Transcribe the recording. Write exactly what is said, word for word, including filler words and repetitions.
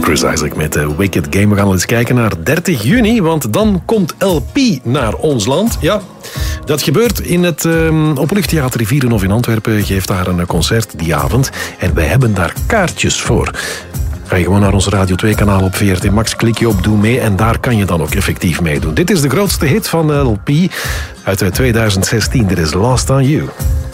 Chris Isaak met de Wicked Game. We gaan eens kijken naar dertig juni, want dan komt L P naar ons land. Ja, dat gebeurt in het um, Openluchttheater Rivierenhof in Antwerpen. Geeft daar een concert die avond. En wij hebben daar kaartjes voor. Ga je gewoon naar ons Radio twee kanaal op V R T Max, klik je op Doe Mee en daar kan je dan ook effectief meedoen. Dit is de grootste hit van L P uit tweeduizend zestien. Dit is Lost on You.